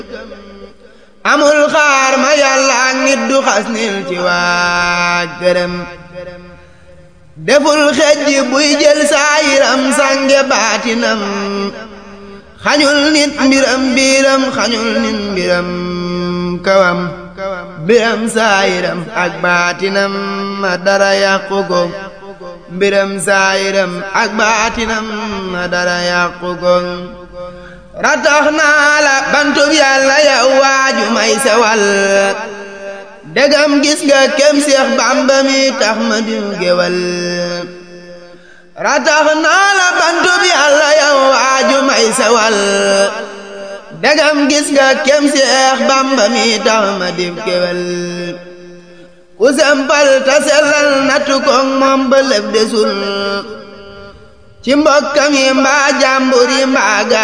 amul xaar ma yàlla ak nit du xas nil ci waa gërëm deful xejj buy jël saayiram sànge baatinam xañul nit mbiram biiram xañul nit mbiram kawam mbiram saayiram ak baatinam ma dara yàqu ko mbiram saayiram ak baatinam ma dara yàqu ko ratax naa la bantub yàlla yow waaju may sewal degam gis nga kem Seex Bamba mi tax ma diw gewal ratax naa la bantub yàlla yow waaju may sewal degam gis nga kem Seex Bamba mi tax ma diw gewal ku sempal ta sellal nattu koog moom ba lépp desul ci mbokkam yi mbaa jàmbur yi mbaa